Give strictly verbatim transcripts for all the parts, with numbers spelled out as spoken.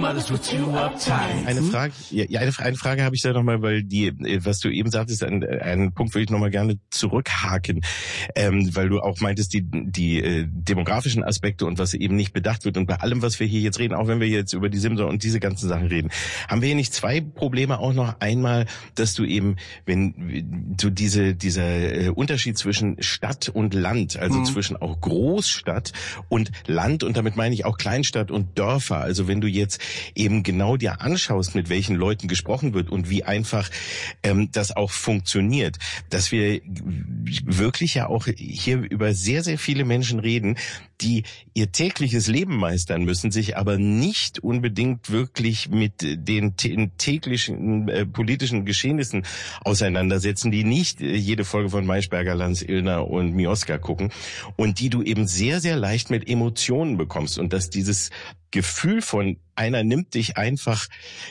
mothers were too uptight. Eine Frage, ja, eine, eine Frage habe ich da nochmal, weil die, was du eben sagtest, einen, einen Punkt würde ich nochmal gerne zurückhaken, ähm, weil du auch meintest, die, die äh, demografischen Aspekte und was eben nicht bedacht wird, und bei allem, was wir hier jetzt reden, auch wenn wir jetzt über die Simson und diese ganzen Sachen reden, haben wir hier nicht zwei Probleme auch noch? Einmal, dass du eben, wenn du diese, dieser äh, Unterschied zwischen Stadt und Land, also mhm. zwischen auch Großstadt und Land, und damit meine ich auch Kleinstadt und Dörfer, also wenn du jetzt eben genau dir anschaust, mit welchen Leuten gesprochen wird und wie einfach ähm, das auch funktioniert, dass wir wirklich ja auch hier über sehr, sehr viele Menschen reden, die ihr tägliches Leben meistern müssen, sich aber nicht unbedingt wirklich mit den täglichen äh, politischen Geschehnissen auseinandersetzen, die nicht äh, jede Folge von Maischberger, Lanz, Illner und Mioska gucken, und die du eben sehr, sehr leicht mit Emotionen bekommst, und dass dieses Gefühl von einer nimmt dich einfach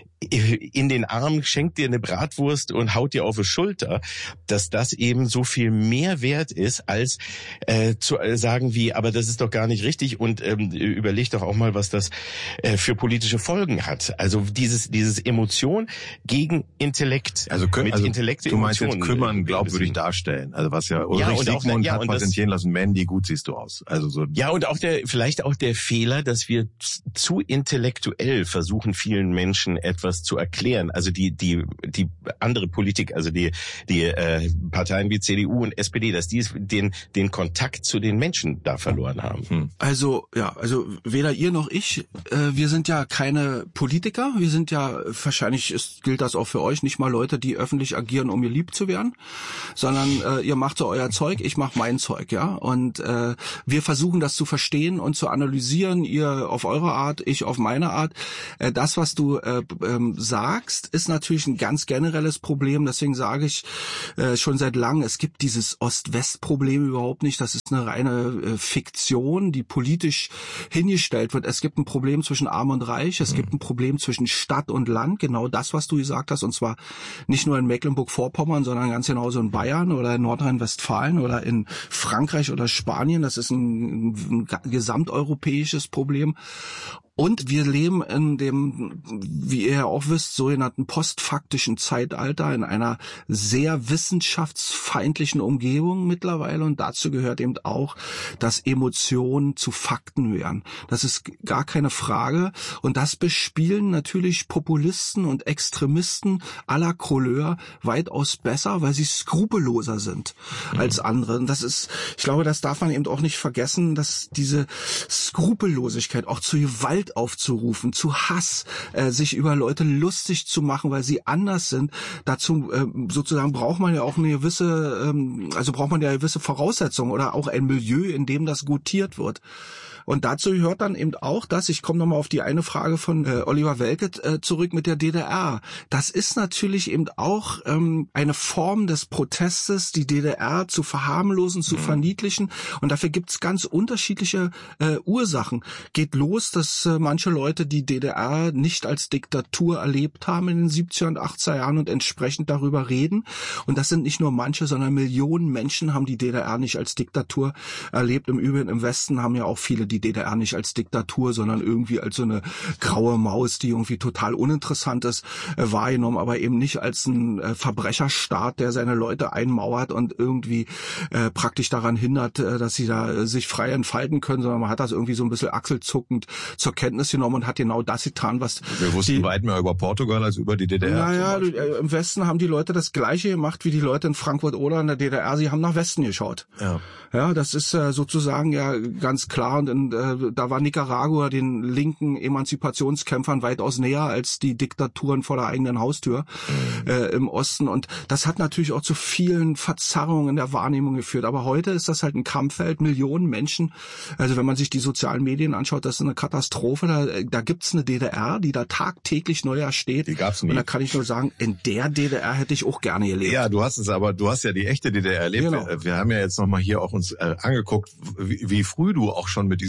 in den Arm, schenkt dir eine Bratwurst und haut dir auf die Schulter, dass das eben so viel mehr wert ist, als äh, zu äh, sagen wie, aber das ist doch gar nicht richtig, und ähm, überleg doch auch mal, was das äh, für politische Folgen hat. Also dieses dieses Emotion gegen Intellekt. Also, küm- mit also Intellekt du meinst jetzt kümmern, glaubwürdig darstellen. Also was ja Ulrich ja, Siegmund der, ja, hat patentieren lassen, Mandy, gut siehst du aus. Also so. Ja, und auch der, vielleicht auch der Fehler, dass wir zu intellektuell versuchen, vielen Menschen etwas zu erklären. Also die die die andere Politik, also die die äh, Parteien wie C D U und S P D, dass die den den Kontakt zu den Menschen da verloren haben. Hm. Also ja, also weder ihr noch ich, äh, wir sind ja keine Politiker. Wir sind ja, wahrscheinlich ist, gilt das auch für euch, nicht mal Leute, die öffentlich agieren, um ihr lieb zu werden, sondern äh, ihr macht so euer Zeug, ich mach mein Zeug, ja. Und äh, wir versuchen das zu verstehen und zu analysieren. Ihr auf eure Art, ich auf meine Art. Äh, das, was du äh, ähm, sagst, ist natürlich ein ganz generelles Problem. Deswegen sage ich äh, schon seit langem, es gibt dieses Ost-West-Problem überhaupt nicht. Das ist eine reine äh, Fiktion, die politisch hingestellt wird. Es gibt ein Problem zwischen Arm und Reich. Es mhm. gibt ein Problem zwischen Stadt und Land. Genau das, was du gesagt hast. Und zwar nicht nur in Mecklenburg-Vorpommern, sondern ganz genauso in Bayern oder in Nordrhein-Westfalen oder in Frankreich oder Spanien. Das ist ein, ein gesamteuropäisches Problem. Und wir leben in dem, wie ihr ja auch wisst, sogenannten postfaktischen Zeitalter, in einer sehr wissenschaftsfeindlichen Umgebung mittlerweile. Und dazu gehört eben auch, dass Emotionen zu Fakten werden. Das ist gar keine Frage. Und das bespielen natürlich Populisten und Extremisten à la Couleur weitaus besser, weil sie skrupelloser sind mhm. als andere. Und das ist, ich glaube, das darf man eben auch nicht vergessen, dass diese Skrupellosigkeit auch zu Gewalt aufzurufen, zu Hass, äh, sich über Leute lustig zu machen, weil sie anders sind. Dazu äh, sozusagen braucht man ja auch eine gewisse, ähm, also braucht man ja gewisse Voraussetzungen oder auch ein Milieu, in dem das gutiert wird. Und dazu gehört dann eben auch das, ich komme nochmal auf die eine Frage von äh, Oliver Welke äh, zurück mit der D D R. Das ist natürlich eben auch ähm, eine Form des Protestes, die D D R zu verharmlosen, zu mhm. verniedlichen. Und dafür gibt's ganz unterschiedliche äh, Ursachen. Geht los, dass äh, manche Leute die D D R nicht als Diktatur erlebt haben in den siebziger und achtziger Jahren und entsprechend darüber reden. Und das sind nicht nur manche, sondern Millionen Menschen haben die D D R nicht als Diktatur erlebt. Im Übrigen im Westen haben ja auch viele die D D R nicht als Diktatur, sondern irgendwie als so eine graue Maus, die irgendwie total uninteressant ist, äh, wahrgenommen, aber eben nicht als ein äh, Verbrecherstaat, der seine Leute einmauert und irgendwie äh, praktisch daran hindert, äh, dass sie da äh, sich frei entfalten können, sondern man hat das irgendwie so ein bisschen achselzuckend zur Kenntnis genommen und hat genau das getan, was wir wussten die, weit mehr über Portugal als über die D D R. Naja, äh, im Westen haben die Leute das Gleiche gemacht wie die Leute in Frankfurt oder in der D D R. Sie haben nach Westen geschaut. Ja, ja, das ist äh, sozusagen ja ganz klar. Und in, äh, da war Nicaragua den linken Emanzipationskämpfern weitaus näher als die Diktaturen vor der eigenen Haustür mhm. äh, im Osten. Und das hat natürlich auch zu vielen Verzerrungen in der Wahrnehmung geführt. Aber heute ist das halt ein Kampffeld, Millionen Menschen. Also wenn man sich die sozialen Medien anschaut, das ist eine Katastrophe. Da, da gibt's eine D D R, die da tagtäglich neu ersteht. Die gab's nie. Und da kann ich nur sagen, in der D D R hätte ich auch gerne gelebt. Ja, du hast es aber, du hast ja die echte D D R erlebt. Genau. Wir, wir haben ja jetzt nochmal hier auch uns äh, angeguckt, wie, wie früh du auch schon mit diesem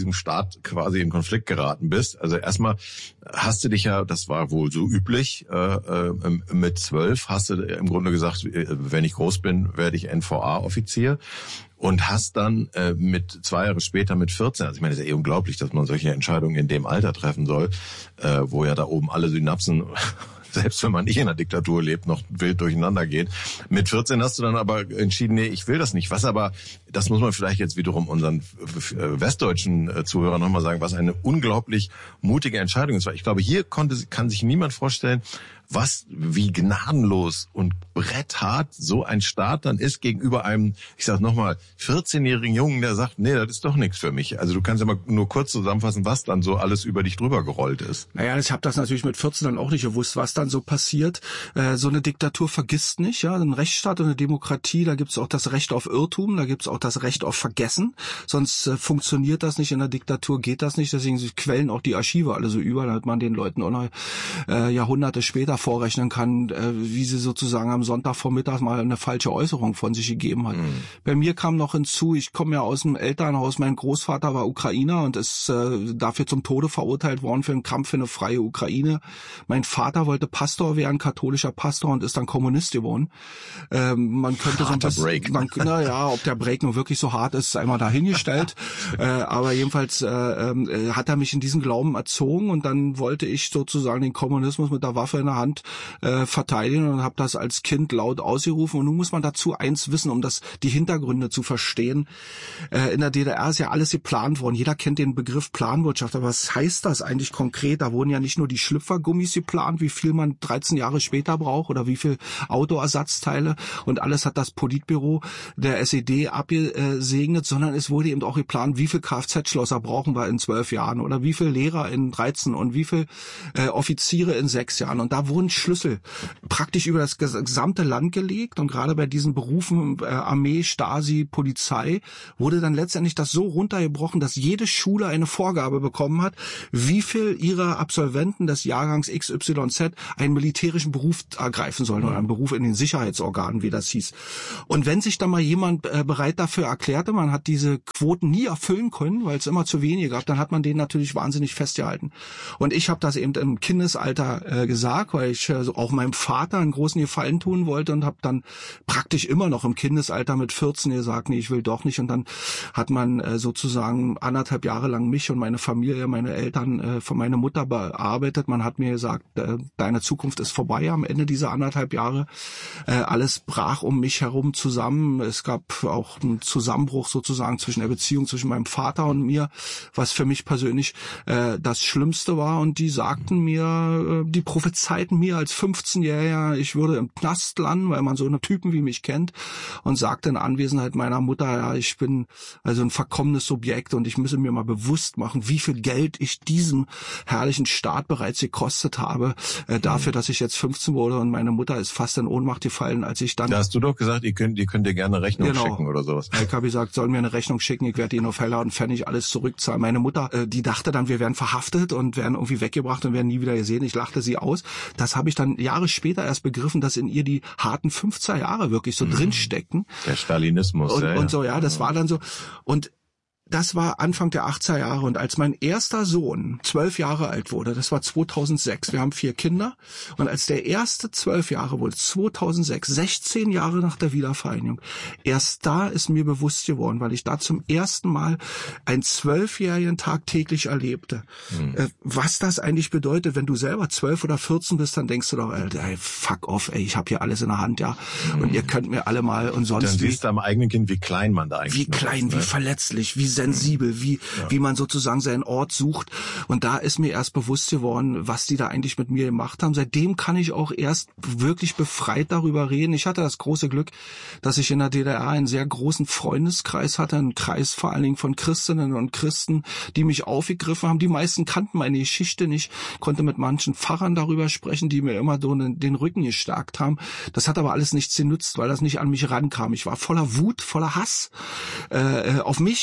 diesem Staat quasi in Konflikt geraten bist. Also erstmal hast du dich ja, das war wohl so üblich, äh, äh, mit zwölf hast du im Grunde gesagt, wenn ich groß bin, werde ich N V A-Offizier. Und hast dann äh, mit zwei Jahre später mit vierzehn, also ich meine, es ist ja eh unglaublich, dass man solche Entscheidungen in dem Alter treffen soll, äh, wo ja da oben alle Synapsen, selbst wenn man nicht in einer Diktatur lebt, noch wild durcheinander geht. Mit vierzehn hast du dann aber entschieden, nee, ich will das nicht. Was aber, das muss man vielleicht jetzt wiederum unseren westdeutschen Zuhörern nochmal sagen, was eine unglaublich mutige Entscheidung ist. Weil ich glaube, hier konnte, kann sich niemand vorstellen, was, wie gnadenlos und bretthart so ein Staat dann ist gegenüber einem, ich sag nochmal, vierzehnjährigen Jungen, der sagt, nee, das ist doch nichts für mich. Also du kannst ja mal nur kurz zusammenfassen, was dann so alles über dich drüber gerollt ist. Naja, ich habe das natürlich mit vierzehn dann auch nicht gewusst, was dann so passiert. Äh, so eine Diktatur vergisst nicht, ja, ein Rechtsstaat und eine Demokratie, da gibt's auch das Recht auf Irrtum, da gibt's auch das Recht auf Vergessen, sonst äh, funktioniert das nicht, in der Diktatur geht das nicht, deswegen quellen auch die Archive alle so über, damit man den Leuten auch noch äh, Jahrhunderte später vorrechnen kann, äh, wie sie sozusagen am Sonntagvormittag mal eine falsche Äußerung von sich gegeben hat. Mhm. Bei mir kam noch hinzu, ich komme ja aus dem Elternhaus, mein Großvater war Ukrainer und ist äh, dafür zum Tode verurteilt worden für einen Kampf für eine freie Ukraine. Mein Vater wollte Pastor werden, katholischer Pastor, und ist dann Kommunist geworden. Ähm, man könnte so ein bisschen, Break. Man, na ja, ob der Break nun wirklich so hart ist, einmal dahingestellt. äh, aber jedenfalls äh, äh, hat er mich in diesen Glauben erzogen und dann wollte ich sozusagen den Kommunismus mit der Waffe in der Hand äh, verteidigen und habe das als Kind laut ausgerufen. Und nun muss man dazu eins wissen, um das die Hintergründe zu verstehen. Äh, in der D D R ist ja alles geplant worden. Jeder kennt den Begriff Planwirtschaft. Aber was heißt das eigentlich konkret? Da wurden ja nicht nur die Schlüpfergummis geplant, wie viel man dreizehn Jahre später braucht oder wie viel Autoersatzteile, und alles hat das Politbüro der S E D abgesegnet, sondern es wurde eben auch geplant, wie viel Kfz-Schlosser brauchen wir in zwölf Jahren oder wie viel Lehrer in dreizehn und wie viel äh, Offiziere in sechs Jahren. Und da wurden Schlüssel praktisch über das gesamte Land gelegt, und gerade bei diesen Berufen äh, Armee, Stasi, Polizei wurde dann letztendlich das so runtergebrochen, dass jede Schule eine Vorgabe bekommen hat, wie viel ihrer Absolventen des Jahrgangs X Y Z einen militärischen Beruf ergreifen sollen oder einen Beruf in den Sicherheitsorganen, wie das hieß. Und wenn sich dann mal jemand äh, bereit dafür erklärte, man hat diese Quoten nie erfüllen können, weil es immer zu wenige gab, dann hat man den natürlich wahnsinnig festgehalten. Und ich habe das eben im Kindesalter äh, gesagt, weil ich äh, auch meinem Vater einen großen Gefallen tun wollte und habe dann praktisch immer noch im Kindesalter mit vierzehn gesagt, nee, ich will doch nicht. Und dann hat man äh, sozusagen anderthalb Jahre lang mich und meine Familie, meine Eltern äh, von meiner Mutter bearbeitet. Man hat mir gesagt, äh, deine Zukunft ist vorbei am Ende dieser anderthalb Jahre. Äh, alles brach um mich herum zusammen. Es gab auch einen Zusammenbruch sozusagen zwischen der Beziehung zwischen meinem Vater und mir, was für mich persönlich äh, das Schlimmste war. Und die sagten mir, äh, die prophezeiten mir als fünfzehnjähriger, ich würde im Knast landen, weil man so eine Typen wie mich kennt, und sagte in Anwesenheit meiner Mutter, ja, ich bin also ein verkommenes Subjekt und ich müsse mir mal bewusst machen, wie viel Geld ich diesem herrlichen Staat bereits gekostet habe, äh, dafür, dass ich jetzt fünfzehn wurde, und meine Mutter ist fast in Ohnmacht gefallen, als ich dann... Da hast du doch gesagt, ihr könnt, ihr könnt dir gerne eine Rechnung genau. schicken oder sowas. Ich habe gesagt, sollen mir eine Rechnung schicken, ich werde ihnen auf Heller und Pfennig alles zurückzahlen. Meine Mutter, äh, die dachte dann, wir werden verhaftet und werden irgendwie weggebracht und werden nie wieder gesehen. Ich lachte sie aus. Das habe ich dann Jahre später erst begriffen, dass in ihr die harten fünfziger Jahre wirklich so mhm. drin steckten. Der Stalinismus. Und, ja, und so, ja, das ja. war dann so. Und das war Anfang der achtziger Jahre, und als mein erster Sohn zwölf Jahre alt wurde, das war zweitausendsechs, wir haben vier Kinder, und als der erste zwölf Jahre wurde, zweitausendsechs, sechzehn Jahre nach der Wiedervereinigung, erst da ist mir bewusst geworden, weil ich da zum ersten Mal einen zwölfjährigen tagtäglich erlebte, hm. äh, was das eigentlich bedeutet. Wenn du selber zwölf oder vierzehn bist, dann denkst du doch, ey, fuck off, ey, ich habe hier alles in der Hand, ja, hm. und ihr könnt mir alle mal und sonst dann wie. siehst du am eigenen Kind, wie klein man da eigentlich Wie klein, ist, wie ne? verletzlich, wie sensibel, wie ja. wie man sozusagen seinen Ort sucht. Und da ist mir erst bewusst geworden, was die da eigentlich mit mir gemacht haben. Seitdem kann ich auch erst wirklich befreit darüber reden. Ich hatte das große Glück, dass ich in der D D R einen sehr großen Freundeskreis hatte, einen Kreis vor allen Dingen von Christinnen und Christen, die mich aufgegriffen haben. Die meisten kannten meine Geschichte nicht, konnte mit manchen Pfarrern darüber sprechen, die mir immer so den Rücken gestärkt haben. Das hat aber alles nichts genützt, weil das nicht an mich rankam. Ich war voller Wut, voller Hass äh, auf mich, auf die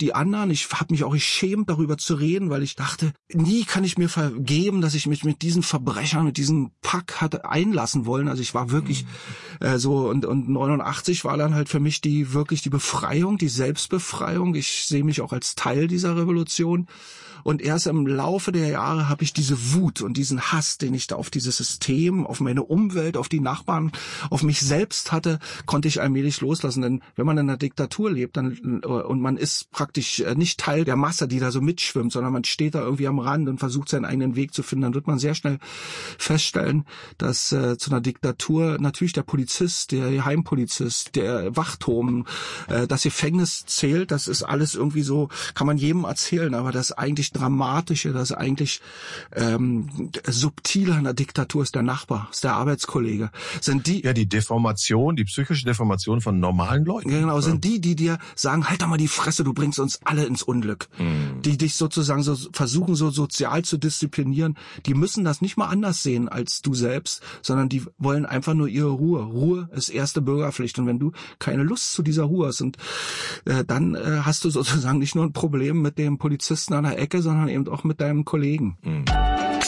die anderen. Ich habe mich auch geschämt, darüber zu reden, weil ich dachte, nie kann ich mir vergeben, dass ich mich mit diesen Verbrechern, mit diesem Pack hatte einlassen wollen. Also ich war wirklich mhm. äh, so und, und neunundachtzig war dann halt für mich die wirklich die Befreiung, die Selbstbefreiung. Ich sehe mich auch als Teil dieser Revolution. Und erst im Laufe der Jahre habe ich diese Wut und diesen Hass, den ich da auf dieses System, auf meine Umwelt, auf die Nachbarn, auf mich selbst hatte, konnte ich allmählich loslassen. Denn wenn man in einer Diktatur lebt dann, und man ist praktisch nicht Teil der Masse, die da so mitschwimmt, sondern man steht da irgendwie am Rand und versucht seinen eigenen Weg zu finden, dann wird man sehr schnell feststellen, dass äh, zu einer Diktatur natürlich der Polizist, der Geheimpolizist, der Wachturm, äh, das Gefängnis zählt. Das ist alles irgendwie so, kann man jedem erzählen, aber das eigentlich Dramatische, das eigentlich ähm, subtile an der Diktatur ist der Nachbar, ist der Arbeitskollege. Sind die ja die Deformation, die psychische Deformation von normalen Leuten. Genau, sind die, die dir sagen, halt doch mal die Fresse, du bringst uns alle ins Unglück. Mhm. Die dich sozusagen so versuchen, so sozial zu disziplinieren. Die müssen das nicht mal anders sehen als du selbst, sondern die wollen einfach nur ihre Ruhe. Ruhe ist erste Bürgerpflicht. Und wenn du keine Lust zu dieser Ruhe hast, und äh, dann äh, hast du sozusagen nicht nur ein Problem mit dem Polizisten an der Ecke, sondern eben auch mit deinem Kollegen. Mhm.